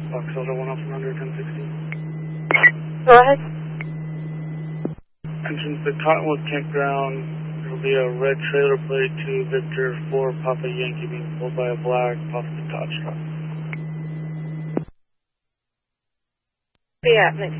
Fox Delta 1 off 100, 1016. Go ahead. Entrance to Cottonwood Campground. There will be a red trailer plate to Victor 4 Papa Yankee being pulled by a black, possibly Dodge truck. Yeah,